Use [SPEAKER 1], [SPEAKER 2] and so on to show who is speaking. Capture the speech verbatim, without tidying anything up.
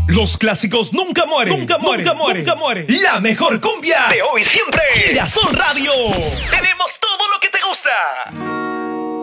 [SPEAKER 1] Los clásicos nunca mueren. Nunca mueren. Nunca mueren. Nunca mueren. La mejor cumbia de hoy siempre. Girasol Radio. Tenemos